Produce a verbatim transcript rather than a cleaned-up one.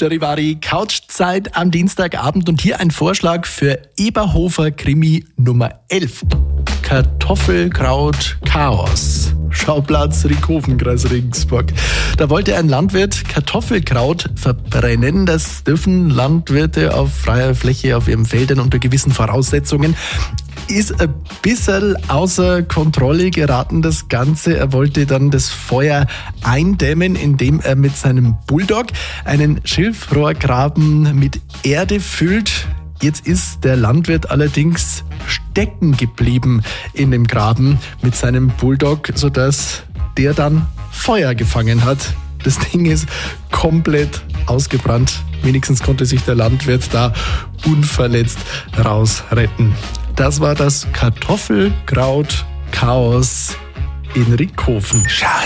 Charivari, Couchzeit am Dienstagabend und hier ein Vorschlag für Eberhofer Krimi Nummer elf. Kartoffelkraut Chaos. Schauplatz Rickhofen, Kreis Regensburg. Da wollte ein Landwirt Kartoffelkraut verbrennen. Das dürfen Landwirte auf freier Fläche auf ihren Feldern unter gewissen Voraussetzungen. Ist ein bisschen außer Kontrolle geraten, das Ganze. Er wollte dann das Feuer eindämmen, indem er mit seinem Bulldog einen Schilfrohrgraben mit Erde füllt. Jetzt ist der Landwirt allerdings stecken geblieben in dem Graben mit seinem Bulldog, sodass der dann Feuer gefangen hat. Das Ding ist komplett ausgebrannt. Wenigstens konnte sich der Landwirt da unverletzt rausretten. Das war das Kartoffelkraut-Chaos in Rickhofen.